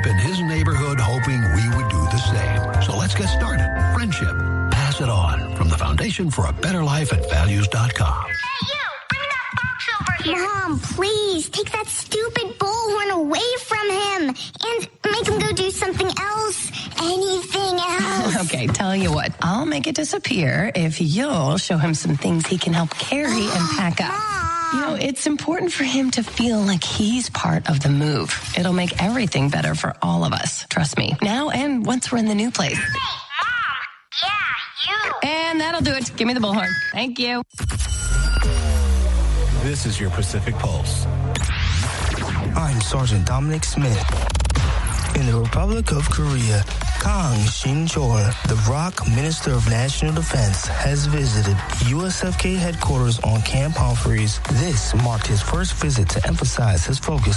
up in his neighborhood hoping we would do the same. So let's get started. Friendship. Pass it on from the Foundation for a Better Life at Values.com. Hey, you! Bring that box over here! Mom, please, take that stupid bullhorn away from him and make him go do something else. Anything else. Okay, tell you what. I'll make it disappear if you'll show him some things he can help carry and pack up. You know, it's important for him to feel like he's part of the move. It'll make everything better for all of us. Trust me. Now and once we're in the new place. Hey, Mom! Yeah, you! And that'll do it. Give me the bullhorn. Thank you. This is your Pacific Pulse. I'm Sergeant Dominic Smith. In the Republic of Korea, Kang Shin-chol, the ROK Minister of National Defense, has visited USFK headquarters on Camp Humphreys. This marked his first visit to emphasize his focus